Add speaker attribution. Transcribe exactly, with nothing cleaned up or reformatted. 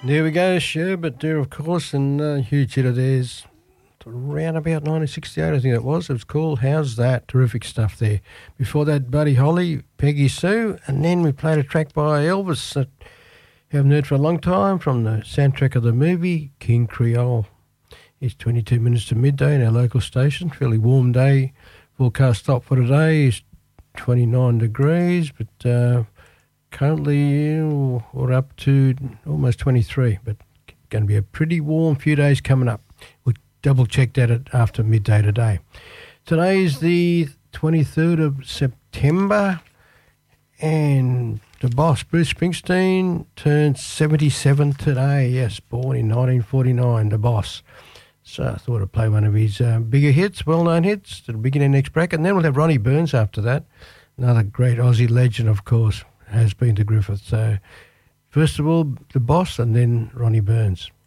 Speaker 1: There we go, Sherbet there, of course, and a uh, huge hit of theirs around about nineteen sixty-eight, I think it was. It was called How's That? Terrific stuff there. Before that, Buddy Holly, Peggy Sue, and then we played a track by Elvis that you haven't heard for a long time from the soundtrack of the movie King Creole. It's twenty-two minutes to midday in our local station. Fairly warm day. Forecast top for today is twenty-nine degrees, but uh, currently uh, we're up to almost twenty-three, but going to be a pretty warm few days coming up. We'll double check that at after midday today. Today is the twenty-third of September, and the boss, Bruce Springsteen, turned seventy-seven today. Yes, born in nineteen forty-nine, the boss. So I thought I'd play one of his uh, bigger hits, well-known hits, that'll begin in the next bracket. And then we'll have Ronnie Burns after that. Another great Aussie legend, of course, has been to Griffith. So first of all, the boss, and then Ronnie Burns.